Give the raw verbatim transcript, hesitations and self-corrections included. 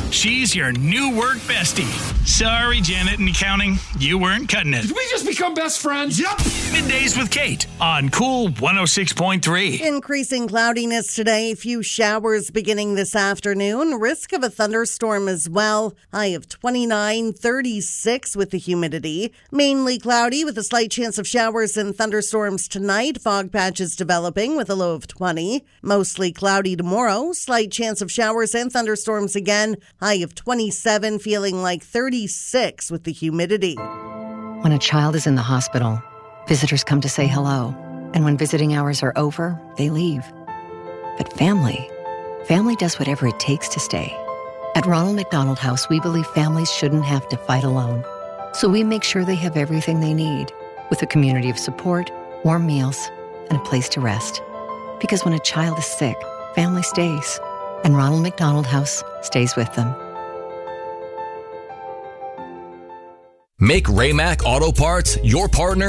She's your new work bestie. Sorry, Janet and accounting. You weren't cutting it. Did we just become best friends? Yep. Middays with Kate on Cool one oh six point three. Increasing cloudiness today. Few showers beginning this afternoon. Risk of a thunderstorm as well. High of twenty-nine, thirty-six with the humidity. Mainly cloudy with a slight chance of showers and thunderstorms tonight. Fog patches developing with a low of twenty. Mostly cloudy tomorrow. Slight chance of showers and thunderstorms again. High of twenty-seven, feeling like thirty-six with the humidity. When a child is in the hospital, visitors come to say hello. And when visiting hours are over, they leave. But family, family does whatever it takes to stay. At Ronald McDonald House, we believe families shouldn't have to fight alone. So we make sure they have everything they need, with a community of support, warm meals, and a place to rest. Because when a child is sick, family stays. And Ronald McDonald House stays with them. Make Raymac Auto Parts your partner